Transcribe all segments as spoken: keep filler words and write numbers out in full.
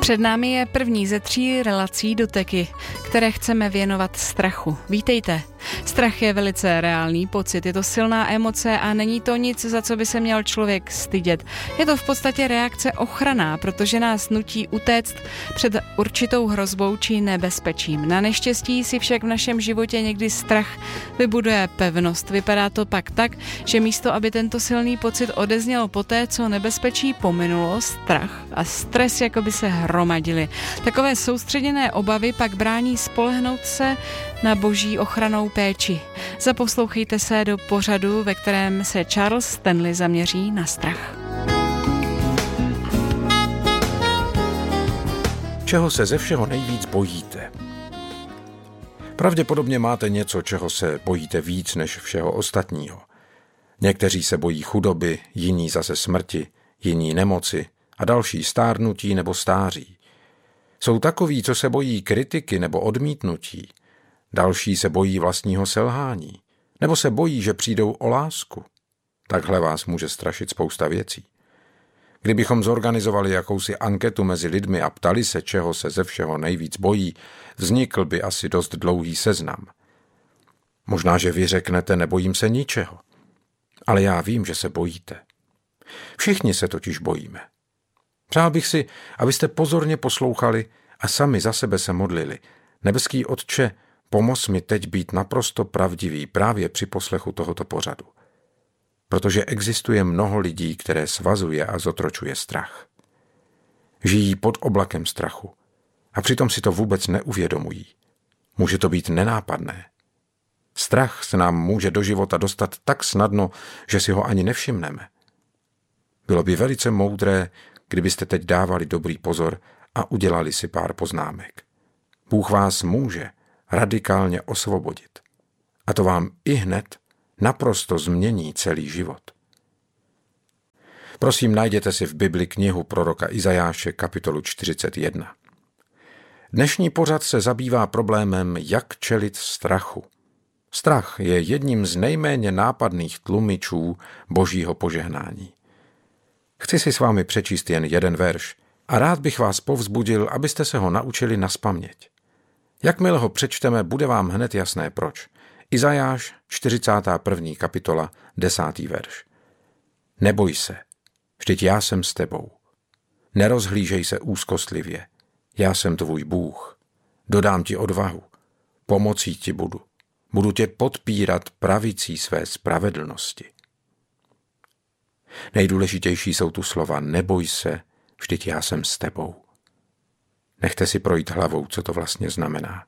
Před námi je první ze tří relací Doteky, které chceme věnovat strachu. Vítejte. Strach je velice reálný pocit, je to silná emoce a není to nic, za co by se měl člověk stydět. Je to v podstatě reakce ochranná, protože nás nutí utéct před určitou hrozbou či nebezpečím. Na neštěstí si však v našem životě někdy strach vybuduje pevnost. Vypadá to pak tak, že místo, aby tento silný pocit odezněl poté, co nebezpečí pominulo, strach a stres jakoby se hromadily. Takové soustředěné obavy pak brání spolehnout se na boží ochranou péči. Zaposlouchejte se do pořadu, ve kterém se Charles Stanley zaměří na strach. Čeho se ze všeho nejvíc bojíte? Pravděpodobně máte něco, čeho se bojíte víc než všeho ostatního. Někteří se bojí chudoby, jiní zase smrti, jiní nemoci a další stárnutí nebo stáří. Jsou takoví, co se bojí kritiky nebo odmítnutí. Další se bojí vlastního selhání, nebo se bojí, že přijdou o lásku. Takhle vás může strašit spousta věcí. Kdybychom zorganizovali jakousi anketu mezi lidmi a ptali se, čeho se ze všeho nejvíc bojí, vznikl by asi dost dlouhý seznam. Možná, že vy řeknete, nebojím se ničeho. Ale já vím, že se bojíte. Všichni se totiž bojíme. Přál bych si, abyste pozorně poslouchali a sami za sebe se modlili. Nebeský Otče, pomoz mi teď být naprosto pravdivý právě při poslechu tohoto pořadu. Protože existuje mnoho lidí, které svazuje a zotročuje strach. Žijí pod oblakem strachu a přitom si to vůbec neuvědomují. Může to být nenápadné. Strach se nám může do života dostat tak snadno, že si ho ani nevšimneme. Bylo by velice moudré, kdybyste teď dávali dobrý pozor a udělali si pár poznámek. Bůh vás může radikálně osvobodit. A to vám i hned naprosto změní celý život. Prosím, najděte si v Bibli knihu proroka Izajáše kapitolu čtyřicet jedna. Dnešní pořad se zabývá problémem, jak čelit strachu. Strach je jedním z nejméně nápadných tlumičů božího požehnání. Chci si s vámi přečíst jen jeden verš a rád bych vás povzbudil, abyste se ho naučili nazpaměť. Jakmile ho přečteme, bude vám hned jasné proč. Izajáš, čtyřicátá první kapitola, desátý verš. Neboj se, vždyť já jsem s tebou. Nerozhlížej se úzkostlivě, já jsem tvůj Bůh. Dodám ti odvahu, pomocí ti budu. Budu tě podpírat pravicí své spravedlnosti. Nejdůležitější jsou tu slova neboj se, vždyť já jsem s tebou. Nechte si projít hlavou, co to vlastně znamená.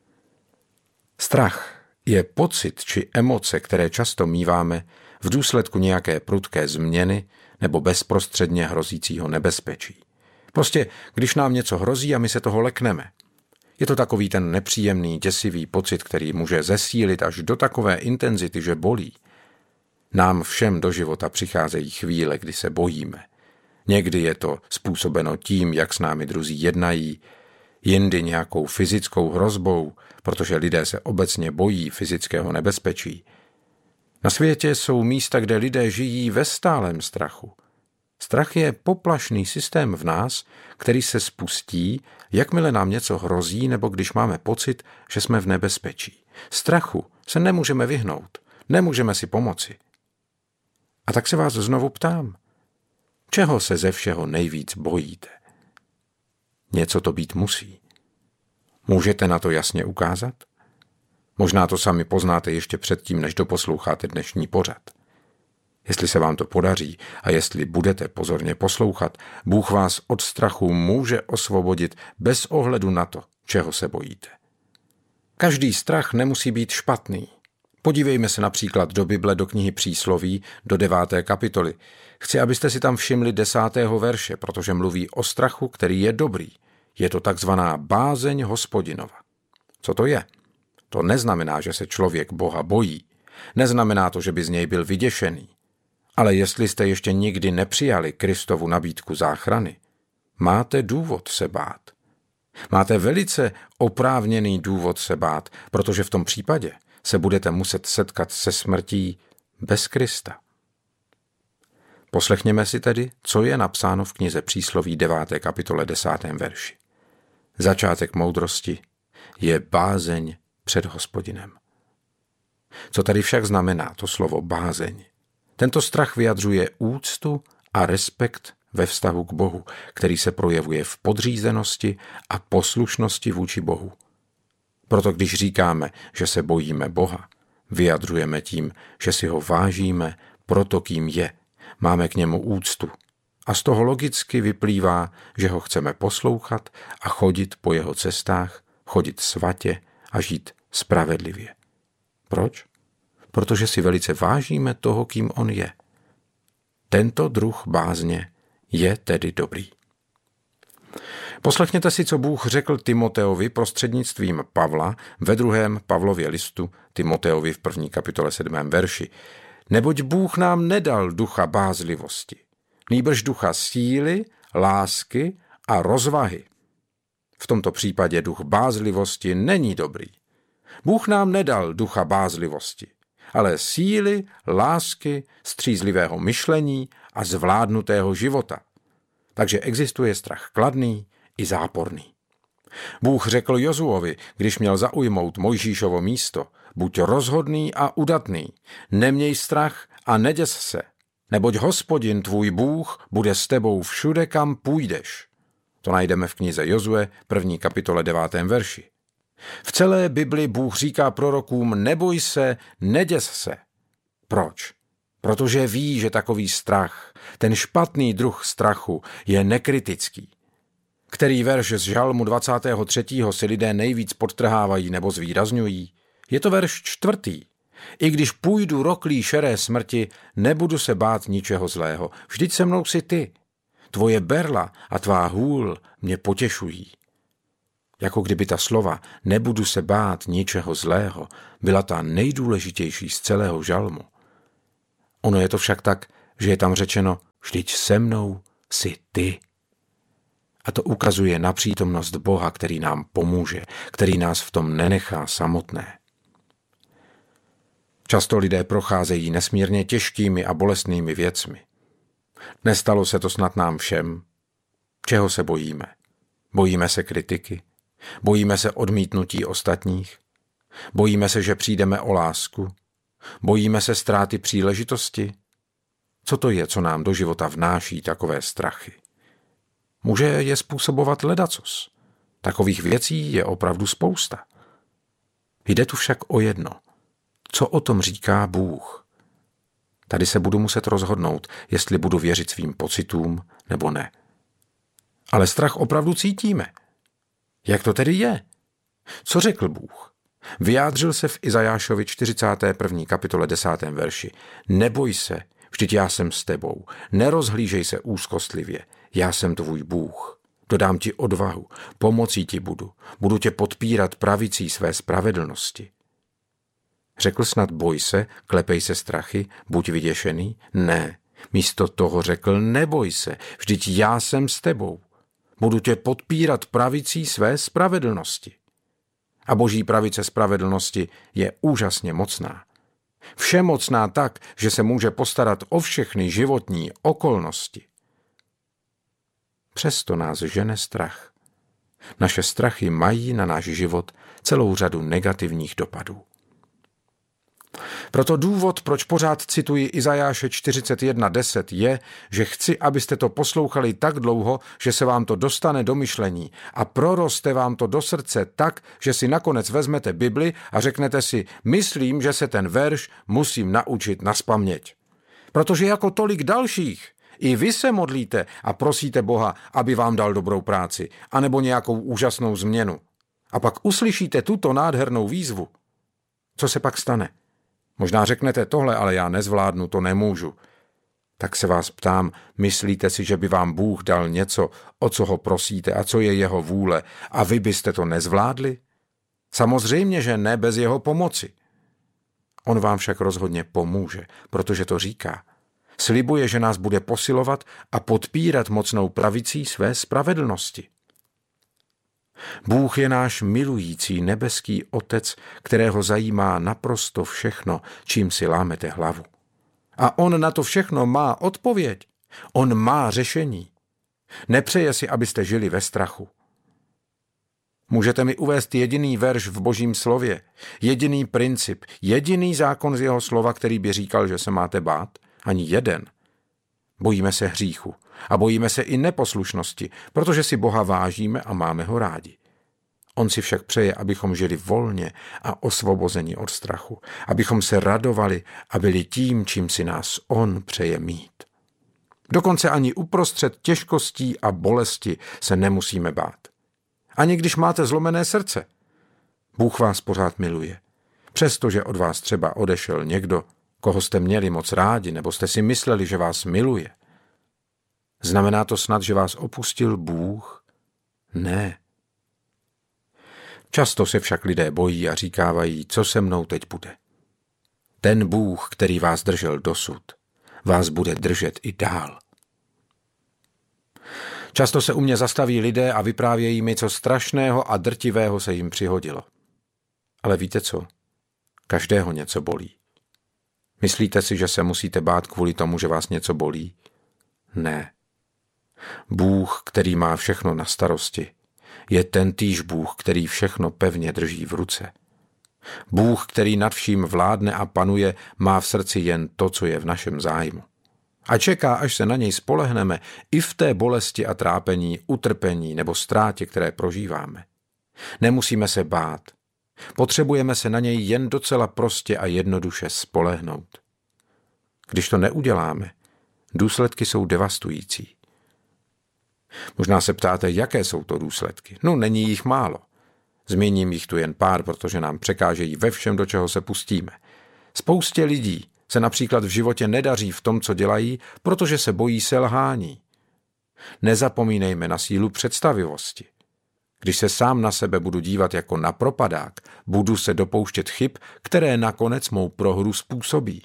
Strach je pocit či emoce, které často míváme v důsledku nějaké prudké změny nebo bezprostředně hrozícího nebezpečí. Prostě, když nám něco hrozí a my se toho lekneme. Je to takový ten nepříjemný, děsivý pocit, který může zesílit až do takové intenzity, že bolí. Nám všem do života přicházejí chvíle, kdy se bojíme. Někdy je to způsobeno tím, jak s námi druzí jednají, jindy nějakou fyzickou hrozbou, protože lidé se obecně bojí fyzického nebezpečí. Na světě jsou místa, kde lidé žijí ve stálém strachu. Strach je poplašný systém v nás, který se spustí, jakmile nám něco hrozí nebo když máme pocit, že jsme v nebezpečí. Strachu se nemůžeme vyhnout, nemůžeme si pomoci. A tak se vás znovu ptám, čeho se ze všeho nejvíc bojíte? Něco to být musí. Můžete na to jasně ukázat? Možná to sami poznáte ještě předtím, než doposloucháte dnešní pořad. Jestli se vám to podaří a jestli budete pozorně poslouchat, Bůh vás od strachu může osvobodit bez ohledu na to, čeho se bojíte. Každý strach nemusí být špatný. Podívejme se například do Bible, do knihy Přísloví, do deváté kapitoly. Chci, abyste si tam všimli desátého verše, protože mluví o strachu, který je dobrý. Je to takzvaná bázeň Hospodinova. Co to je? To neznamená, že se člověk Boha bojí. Neznamená to, že by z něj byl vyděšený. Ale jestli jste ještě nikdy nepřijali Kristovu nabídku záchrany, máte důvod se bát. Máte velice oprávněný důvod se bát, protože v tom případě se budete muset setkat se smrtí bez Krista. Poslechněme si tedy, co je napsáno v knize Přísloví deváté kapitole desátém verši. Začátek moudrosti je bázeň před Hospodinem. Co tady však znamená to slovo bázeň? Tento strach vyjadřuje úctu a respekt ve vztahu k Bohu, který se projevuje v podřízenosti a poslušnosti vůči Bohu. Proto když říkáme, že se bojíme Boha, vyjadřujeme tím, že si ho vážíme proto, kým je. Máme k němu úctu. A z toho logicky vyplývá, že ho chceme poslouchat a chodit po jeho cestách, chodit svatě a žít spravedlivě. Proč? Protože si velice vážíme toho, kým on je. Tento druh bázně je tedy dobrý. Poslechněte si, co Bůh řekl Timoteovi prostřednictvím Pavla ve druhém Pavlově listu Timoteovi v první kapitole sedmém verši. Neboť Bůh nám nedal ducha bázlivosti, nýbrž ducha síly, lásky a rozvahy. V tomto případě duch bázlivosti není dobrý. Bůh nám nedal ducha bázlivosti, ale síly, lásky, střízlivého myšlení a zvládnutého života. Takže existuje strach kladný i záporný. Bůh řekl Jozuovi, když měl zaujmout Mojžíšovo místo, buď rozhodný a udatný, neměj strach a neděs se, neboť Hospodin tvůj Bůh bude s tebou všude, kam půjdeš. To najdeme v knize Jozue, první kapitole devátém verši. V celé Bibli Bůh říká prorokům, neboj se, neděs se. Proč? Protože ví, že takový strach, ten špatný druh strachu, je nekritický. Který verš z Žalmu dvacátého třetího si lidé nejvíc podtrhávají nebo zvýrazňují? Je to verš čtvrtý. I když půjdu roklí šeré smrti, nebudu se bát ničeho zlého. Vždyť se mnou si ty. Tvoje berla a tvá hůl mě potěšují. Jako kdyby ta slova nebudu se bát ničeho zlého byla ta nejdůležitější z celého žalmu. Ono je to však tak, že je tam řečeno, vždyť se mnou si ty. A to ukazuje na přítomnost Boha, který nám pomůže, který nás v tom nenechá samotné. Často lidé procházejí nesmírně těžkými a bolestnými věcmi. Nestalo se to snad nám všem? Čeho se bojíme? Bojíme se kritiky? Bojíme se odmítnutí ostatních? Bojíme se, že přijdeme o lásku? Bojíme se ztráty příležitosti? Co to je, co nám do života vnáší takové strachy? Může je způsobovat ledacos. Takových věcí je opravdu spousta. Jde tu však o jedno. Co o tom říká Bůh? Tady se budu muset rozhodnout, jestli budu věřit svým pocitům nebo ne. Ale strach opravdu cítíme. Jak to tedy je? Co řekl Bůh? Vyjádřil se v Izajášovi čtyřicáté první kapitole desátém verši. Neboj se, vždyť já jsem s tebou. Nerozhlížej se úzkostlivě. Já jsem tvůj Bůh. Dodám ti odvahu. Pomocí ti budu. Budu tě podpírat pravicí své spravedlnosti. Řekl snad boj se, klepej se strachy, buď vyděšený? Ne. Místo toho řekl neboj se, vždyť já jsem s tebou. Budu tě podpírat pravicí své spravedlnosti. A boží pravice spravedlnosti je úžasně mocná. Všemocná tak, že se může postarat o všechny životní okolnosti. Přesto nás žene strach. Naše strachy mají na náš život celou řadu negativních dopadů. Proto důvod, proč pořád cituji Izajáše čtyřicet jedna deset, je, že chci, abyste to poslouchali tak dlouho, že se vám to dostane do myšlení a proroste vám to do srdce tak, že si nakonec vezmete Bibli a řeknete si, myslím, že se ten verš musím naučit nazpaměť. Protože jako tolik dalších, i vy se modlíte a prosíte Boha, aby vám dal dobrou práci, anebo nějakou úžasnou změnu. A pak uslyšíte tuto nádhernou výzvu. Co se pak stane? Možná řeknete tohle, ale já nezvládnu, to nemůžu. Tak se vás ptám, myslíte si, že by vám Bůh dal něco, o co ho prosíte a co je jeho vůle, a vy byste to nezvládli? Samozřejmě, že ne bez jeho pomoci. On vám však rozhodně pomůže, protože to říká. Slibuje, že nás bude posilovat a podpírat mocnou pravicí své spravedlnosti. Bůh je náš milující nebeský Otec, kterého zajímá naprosto všechno, čím si lámete hlavu. A on na to všechno má odpověď. On má řešení. Nepřeje si, abyste žili ve strachu. Můžete mi uvést jediný verš v Božím slově, jediný princip, jediný zákon z jeho slova, který by říkal, že se máte bát? Ani jeden. Bojíme se hříchu a bojíme se i neposlušnosti, protože si Boha vážíme a máme ho rádi. On si však přeje, abychom žili volně a osvobozeni od strachu, abychom se radovali a byli tím, čím si nás on přeje mít. Dokonce ani uprostřed těžkostí a bolesti se nemusíme bát. Ani když máte zlomené srdce. Bůh vás pořád miluje. Přestože od vás třeba odešel někdo, koho jste měli moc rádi, nebo jste si mysleli, že vás miluje. Znamená to snad, že vás opustil Bůh? Ne. Často se však lidé bojí a říkávají, co se mnou teď bude. Ten Bůh, který vás držel dosud, vás bude držet i dál. Často se u mě zastaví lidé a vyprávějí mi, co strašného a drtivého se jim přihodilo. Ale víte co? Každého něco bolí. Myslíte si, že se musíte bát kvůli tomu, že vás něco bolí? Ne. Bůh, který má všechno na starosti, je tentýž Bůh, který všechno pevně drží v ruce. Bůh, který nad vším vládne a panuje, má v srdci jen to, co je v našem zájmu. A čeká, až se na něj spolehneme i v té bolesti a trápení, utrpení nebo ztrátě, které prožíváme. Nemusíme se bát. Potřebujeme se na něj jen docela prostě a jednoduše spolehnout. Když to neuděláme, důsledky jsou devastující. Možná se ptáte, jaké jsou to důsledky. No, není jich málo. Zmíním jich tu jen pár, protože nám překážejí ve všem, do čeho se pustíme. Spoustě lidí se například v životě nedaří v tom, co dělají, protože se bojí selhání. Nezapomínejme na sílu představivosti. Když se sám na sebe budu dívat jako na propadák, budu se dopouštět chyb, které nakonec mou prohru způsobí.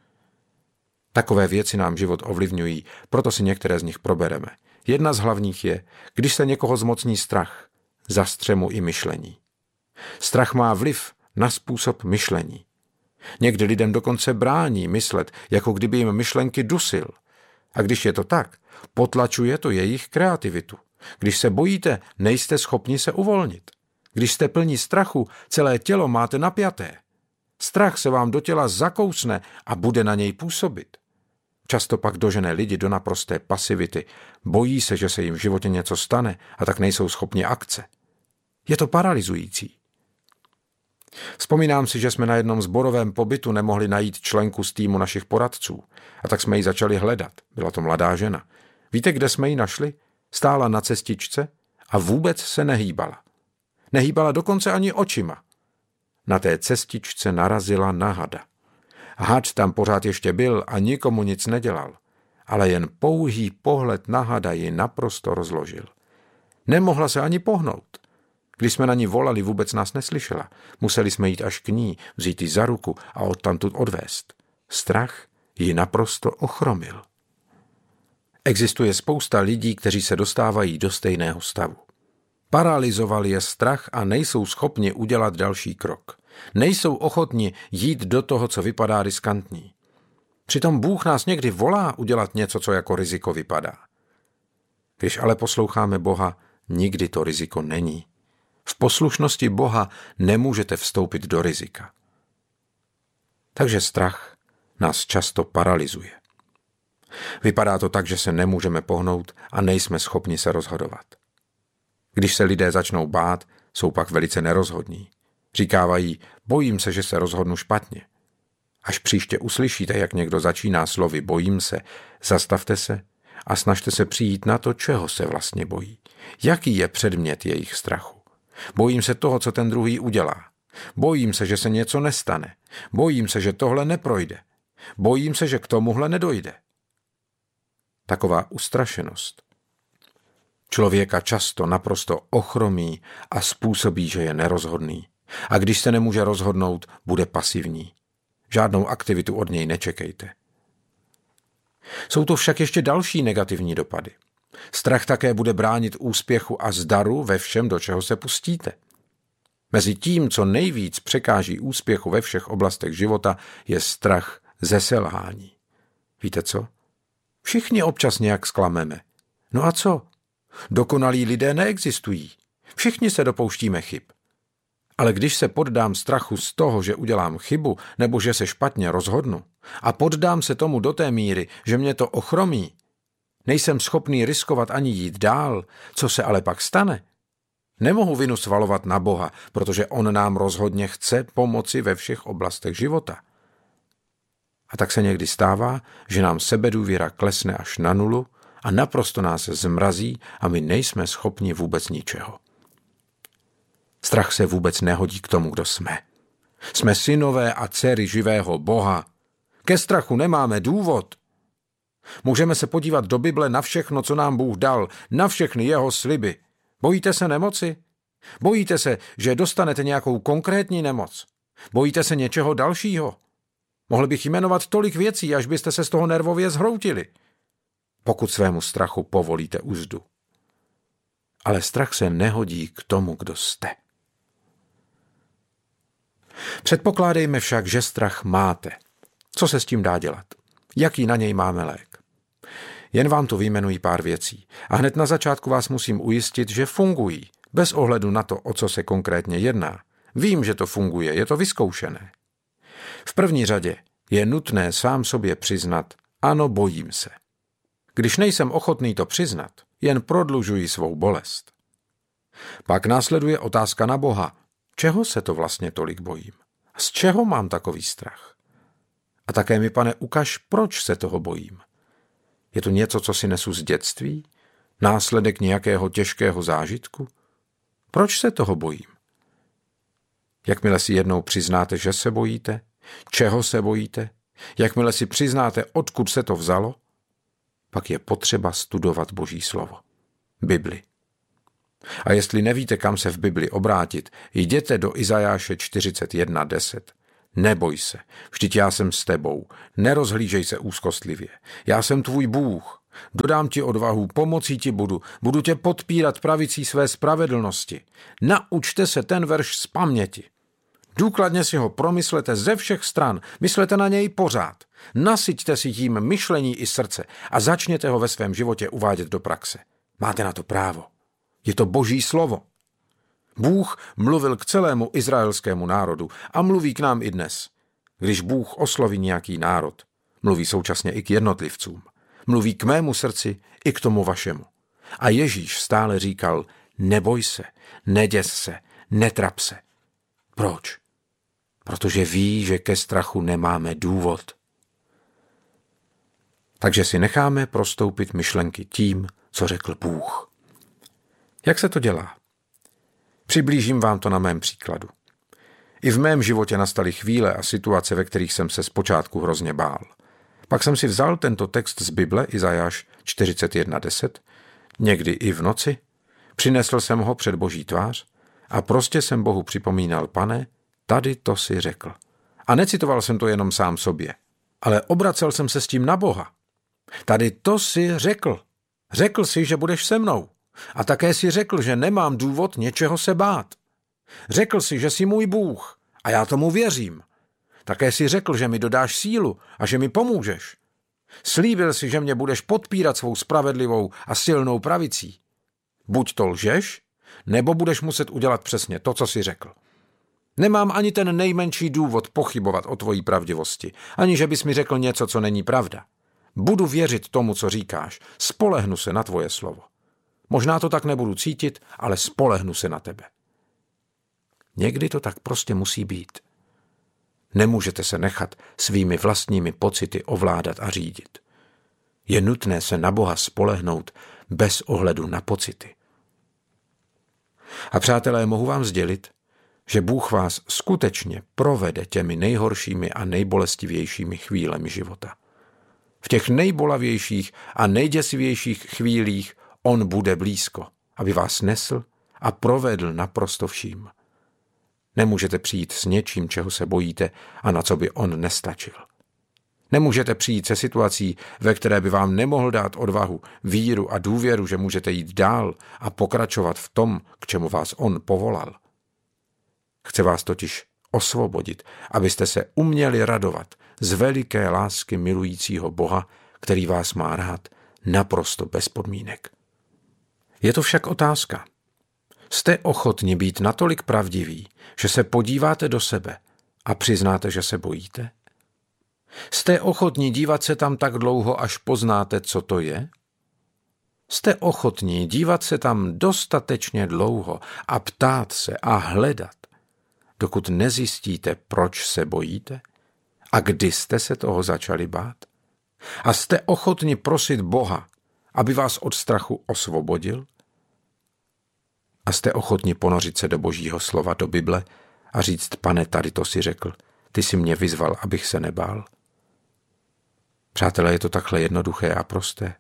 Takové věci nám život ovlivňují, proto si některé z nich probereme. Jedna z hlavních je, když se někoho zmocní strach, zastře mu i myšlení. Strach má vliv na způsob myšlení. Někdy lidem dokonce brání myslet, jako kdyby jim myšlenky dusil. A když je to tak, potlačuje to jejich kreativitu. Když se bojíte, nejste schopni se uvolnit. Když jste plní strachu, celé tělo máte napjaté. Strach se vám do těla zakousne a bude na něj působit. Často pak dožene lidi do naprosté pasivity. Bojí se, že se jim v životě něco stane a tak nejsou schopni akce. Je to paralyzující. Vzpomínám si, že jsme na jednom sborovém pobytu nemohli najít členku z týmu našich poradců a tak jsme ji začali hledat. Byla to mladá žena. Víte, kde jsme ji našli? Stála na cestičce a vůbec se nehýbala. Nehýbala dokonce ani očima. Na té cestičce narazila na hada. Had tam pořád ještě byl a nikomu nic nedělal, ale jen pouhý pohled na hada ji naprosto rozložil. Nemohla se ani pohnout. Když jsme na ní volali, vůbec nás neslyšela. Museli jsme jít až k ní, vzít ji za ruku a odtamtud odvést. Strach ji naprosto ochromil. Existuje spousta lidí, kteří se dostávají do stejného stavu. Paralyzoval je strach a nejsou schopni udělat další krok. Nejsou ochotni jít do toho, co vypadá riskantní. Přitom Bůh nás někdy volá udělat něco, co jako riziko vypadá. Když ale posloucháme Boha, nikdy to riziko není. V poslušnosti Boha nemůžete vstoupit do rizika. Takže strach nás často paralyzuje. Vypadá to tak, že se nemůžeme pohnout a nejsme schopni se rozhodovat. Když se lidé začnou bát, jsou pak velice nerozhodní. Říkávají, bojím se, že se rozhodnu špatně. Až příště uslyšíte, jak někdo začíná slovy bojím se, zastavte se a snažte se přijít na to, čeho se vlastně bojí. Jaký je předmět jejich strachu? Bojím se toho, co ten druhý udělá. Bojím se, že se něco nestane. Bojím se, že tohle neprojde. Bojím se, že k tomuhle nedojde. Taková ustrašenost člověka často naprosto ochromí a způsobí, že je nerozhodný. A když se nemůže rozhodnout, bude pasivní. Žádnou aktivitu od něj nečekejte. Jsou to však ještě další negativní dopady. Strach také bude bránit úspěchu a zdaru ve všem, do čeho se pustíte. Mezi tím, co nejvíc překáží úspěchu ve všech oblastech života, je strach ze selhání. Víte co? Všichni občas nějak zklameme. No a co? Dokonalí lidé neexistují. Všichni se dopouštíme chyb. Ale když se poddám strachu z toho, že udělám chybu nebo že se špatně rozhodnu a poddám se tomu do té míry, že mě to ochromí, nejsem schopný riskovat ani jít dál, co se ale pak stane? Nemohu vinu svalovat na Boha, protože on nám rozhodně chce pomoci ve všech oblastech života. A tak se někdy stává, že nám sebedůvěra klesne až na nulu a naprosto nás zmrazí a my nejsme schopni vůbec ničeho. Strach se vůbec nehodí k tomu, kdo jsme. Jsme synové a dcery živého Boha. Ke strachu nemáme důvod. Můžeme se podívat do Bible na všechno, co nám Bůh dal, na všechny jeho sliby. Bojíte se nemoci? Bojíte se, že dostanete nějakou konkrétní nemoc? Bojíte se něčeho dalšího? Mohl bych jmenovat tolik věcí, až byste se z toho nervově zhroutili, pokud svému strachu povolíte uzdu. Ale strach se nehodí k tomu, kdo jste. Předpokládejme však, že strach máte. Co se s tím dá dělat? Jaký na něj máme lék? Jen vám tu vyjmenuji pár věcí a hned na začátku vás musím ujistit, že fungují, bez ohledu na to, o co se konkrétně jedná. Vím, že to funguje, je to vyzkoušené. V první řadě je nutné sám sobě přiznat, ano, bojím se. Když nejsem ochotný to přiznat, jen prodlužuji svou bolest. Pak následuje otázka na Boha. Čeho se to vlastně tolik bojím? Z čeho mám takový strach? A také mi, Pane, ukaž, proč se toho bojím. Je to něco, co si nesu z dětství? Následek nějakého těžkého zážitku? Proč se toho bojím? Jakmile si jednou přiznáte, že se bojíte, čeho se bojíte, jakmile si přiznáte, odkud se to vzalo, pak je potřeba studovat Boží slovo. Bibli. A jestli nevíte, kam se v Bibli obrátit, jděte do Izajáše čtyřicet jedna deset. Neboj se, vždyť já jsem s tebou, nerozhlížej se úzkostlivě. Já jsem tvůj Bůh, dodám ti odvahu, pomocí ti budu, budu tě podpírat pravicí své spravedlnosti. Naučte se ten verš z paměti. Důkladně si ho promyslete ze všech stran, myslete na něj pořád. Nasyťte si tím myšlení i srdce a začněte ho ve svém životě uvádět do praxe. Máte na to právo. Je to Boží slovo. Bůh mluvil k celému izraelskému národu a mluví k nám i dnes. Když Bůh osloví nějaký národ, mluví současně i k jednotlivcům. Mluví k mému srdci i k tomu vašemu. A Ježíš stále říkal, neboj se, neděs se, netrap se. Proč? Protože ví, že ke strachu nemáme důvod. Takže si necháme prostoupit myšlenky tím, co řekl Bůh. Jak se to dělá? Přiblížím vám to na mém příkladu. I v mém životě nastaly chvíle a situace, ve kterých jsem se zpočátku hrozně bál. Pak jsem si vzal tento text z Bible, Izajáš čtyřicet jedna deset, někdy i v noci, přinesl jsem ho před Boží tvář a prostě jsem Bohu připomínal, Pane, tady to si řekl. A necitoval jsem to jenom sám sobě, ale obracel jsem se s tím na Boha. Tady to si řekl. Řekl si, že budeš se mnou. A také si řekl, že nemám důvod něčeho se bát. Řekl si, že jsi můj Bůh a já tomu věřím. Také si řekl, že mi dodáš sílu a že mi pomůžeš. Slíbil si, že mě budeš podpírat svou spravedlivou a silnou pravicí. Buď to lžeš, nebo budeš muset udělat přesně to, co jsi řekl. Nemám ani ten nejmenší důvod pochybovat o tvojí pravdivosti, ani že bys mi řekl něco, co není pravda. Budu věřit tomu, co říkáš, spolehnu se na tvoje slovo. Možná to tak nebudu cítit, ale spolehnu se na tebe. Někdy to tak prostě musí být. Nemůžete se nechat svými vlastními pocity ovládat a řídit. Je nutné se na Boha spolehnout bez ohledu na pocity. A přátelé, mohu vám sdělit, že Bůh vás skutečně provede těmi nejhoršími a nejbolestivějšími chvílemi života. V těch nejbolavějších a nejděsivějších chvílích on bude blízko, aby vás nesl a provedl naprosto vším. Nemůžete přijít s něčím, čeho se bojíte a na co by on nestačil. Nemůžete přijít se situací, ve které by vám nemohl dát odvahu, víru a důvěru, že můžete jít dál a pokračovat v tom, k čemu vás on povolal. Chce vás totiž osvobodit, abyste se uměli radovat z veliké lásky milujícího Boha, který vás má rád naprosto bez podmínek. Je to však otázka. Jste ochotni být natolik pravdiví, že se podíváte do sebe a přiznáte, že se bojíte? Jste ochotni dívat se tam tak dlouho, až poznáte, co to je? Jste ochotni dívat se tam dostatečně dlouho a ptát se a hledat, dokud nezjistíte, proč se bojíte a kdy jste se toho začali bát? A jste ochotni prosit Boha, aby vás od strachu osvobodil? A jste ochotni ponořit se do Božího slova, do Bible a říct: Pane, tady to si řekl, ty jsi mě vyzval, abych se nebál? Přátelé, je to takhle jednoduché a prosté.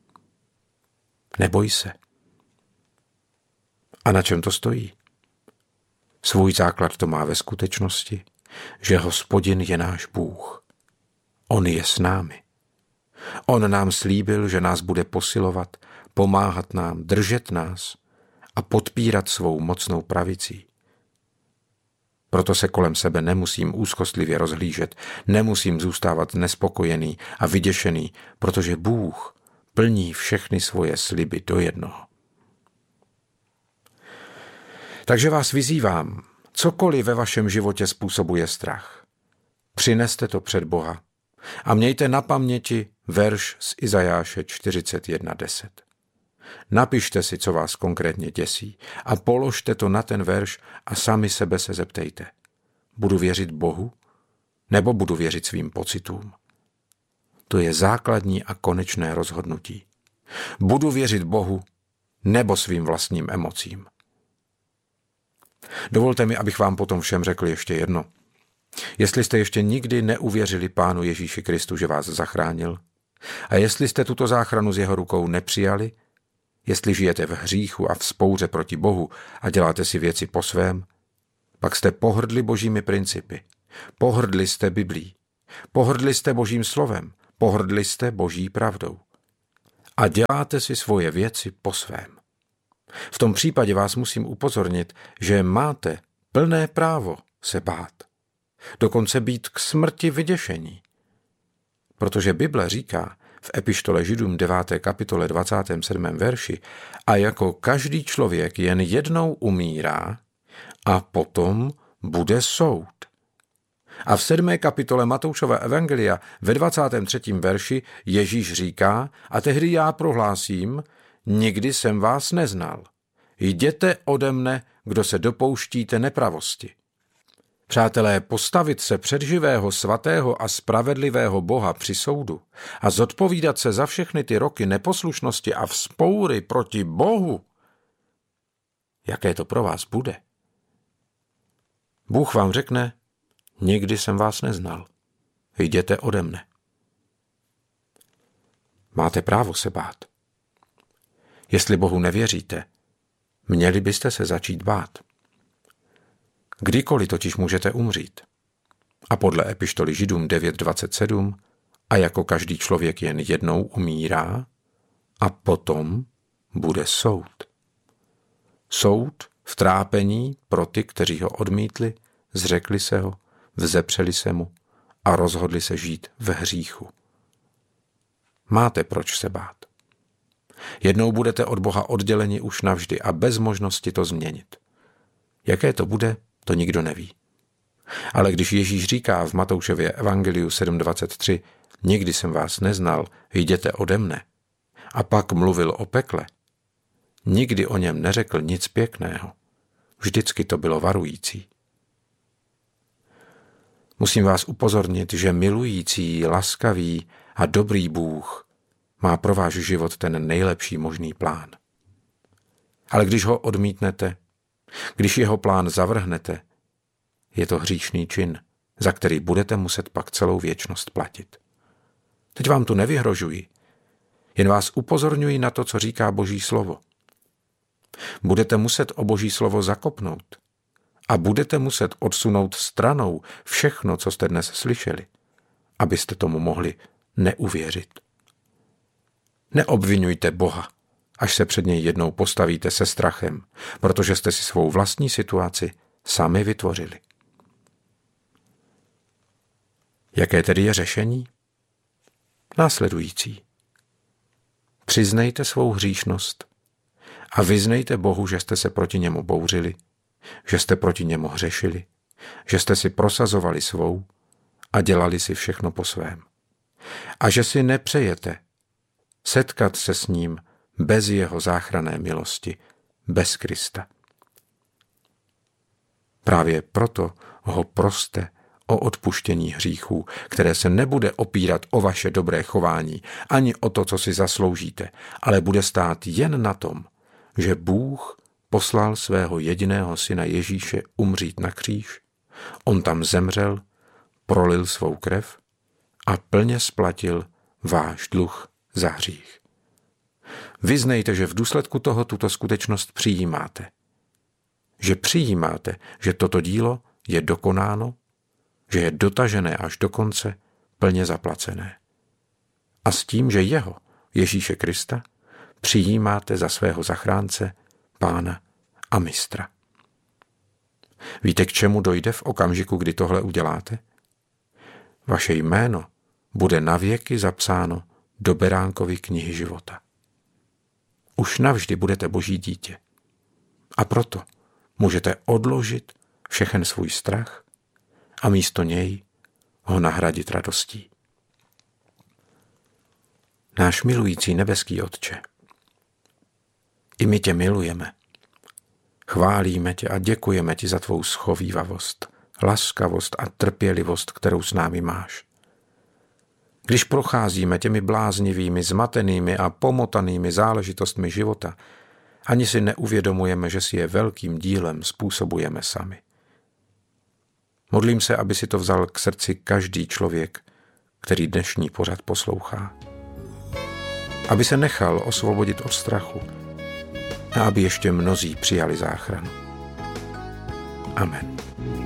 Neboj se. A na čem to stojí? Svůj základ to má ve skutečnosti, že Hospodin je náš Bůh. On je s námi. On nám slíbil, že nás bude posilovat, pomáhat nám, držet nás a podpírat svou mocnou pravicí. Proto se kolem sebe nemusím úzkostlivě rozhlížet, nemusím zůstávat nespokojený a vyděšený, protože Bůh plní všechny svoje sliby do jednoho. Takže vás vyzývám, cokoliv ve vašem životě způsobuje strach, přineste to před Boha a mějte na paměti verš z Izajáše čtyřicet jedna deset. Napište si, co vás konkrétně děsí a položte to na ten verš a sami sebe se zeptejte. Budu věřit Bohu nebo budu věřit svým pocitům? To je základní a konečné rozhodnutí. Budu věřit Bohu nebo svým vlastním emocím? Dovolte mi, abych vám potom všem řekl ještě jedno. Jestli jste ještě nikdy neuvěřili Pánu Ježíši Kristu, že vás zachránil, a jestli jste tuto záchranu z jeho rukou nepřijali, jestli žijete v hříchu a v vzpouře proti Bohu a děláte si věci po svém, pak jste pohrdli božími principy, pohrdli jste Biblí, pohrdli jste Božím slovem, pohrdli jste Boží pravdou a děláte si svoje věci po svém. V tom případě vás musím upozornit, že máte plné právo se bát, dokonce být k smrti vyděšení. Protože Bible říká v epištole Židům deváté kapitole dvacátém sedmém verši: a jako každý člověk jen jednou umírá a potom bude soud. A v sedmé kapitole Matoušova evangelia ve dvacátém třetím verši Ježíš říká: a tehdy já prohlásím, nikdy jsem vás neznal. Jděte ode mne, kdo se dopouštíte nepravosti. Přátelé, postavit se před živého, svatého a spravedlivého Boha při soudu a zodpovídat se za všechny ty roky neposlušnosti a vzpoury proti Bohu, jaké to pro vás bude? Bůh vám řekne: nikdy jsem vás neznal. Jděte ode mne. Máte právo se bát. Jestli Bohu nevěříte, měli byste se začít bát. Kdykoliv totiž můžete umřít. A podle epištoly Židům devět dvacet sedm: a jako každý člověk jen jednou umírá a potom bude soud. Soud v trápení pro ty, kteří ho odmítli, zřekli se ho, vzepřeli se mu a rozhodli se žít v hříchu. Máte proč se bát. Jednou budete od Boha odděleni už navždy a bez možnosti to změnit. Jaké to bude, to nikdo neví. Ale když Ježíš říká v Matoušově evangeliu sedm dvacet tři: nikdy jsem vás neznal, jděte ode mne, a pak mluvil o pekle, nikdy o něm neřekl nic pěkného. Vždycky to bylo varující. Musím vás upozornit, že milující, laskavý a dobrý Bůh má pro váš život ten nejlepší možný plán. Ale když ho odmítnete, když jeho plán zavrhnete, je to hříšný čin, za který budete muset pak celou věčnost platit. Teď vám tu nevyhrožuji, jen vás upozorňuji na to, co říká Boží slovo. Budete muset o Boží slovo zakopnout a budete muset odsunout stranou všechno, co jste dnes slyšeli, abyste tomu mohli neuvěřit. Neobvinujte Boha, až se před něj jednou postavíte se strachem, protože jste si svou vlastní situaci sami vytvořili. Jaké tedy je řešení? následující. Přiznejte svou hříšnost a vyznejte Bohu, že jste se proti němu bouřili, že jste proti němu hřešili, že jste si prosazovali svou a dělali si všechno po svém. A že si nepřejete setkat se s ním bez jeho záchranné milosti, bez Krista. Právě proto ho proste o odpuštění hříchů, které se nebude opírat o vaše dobré chování, ani o to, co si zasloužíte, ale bude stát jen na tom, že Bůh poslal svého jediného syna Ježíše umřít na kříž, on tam zemřel, prolil svou krev a plně splatil váš dluh za hřích. Vyznejte, že v důsledku toho tuto skutečnost přijímáte. Že přijímáte, že toto dílo je dokonáno, že je dotažené až do konce, plně zaplacené. A s tím, že jeho, Ježíše Krista, přijímáte za svého zachránce, Pána a mistra. Víte, k čemu dojde v okamžiku, kdy tohle uděláte? Vaše jméno bude navěky zapsáno do Beránkovy knihy života. Už navždy budete Boží dítě. A proto můžete odložit všechen svůj strach a místo něj ho nahradit radostí. Náš milující nebeský Otče, i my tě milujeme. Chválíme tě a děkujeme ti za tvou schovívavost, laskavost a trpělivost, kterou s námi máš. Když procházíme těmi bláznivými, zmatenými a pomotanými záležitostmi života, ani si neuvědomujeme, že si je velkým dílem způsobujeme sami. Modlím se, aby si to vzal k srdci každý člověk, který dnešní pořad poslouchá. Aby se nechal osvobodit od strachu a aby ještě mnozí přijali záchranu. Amen.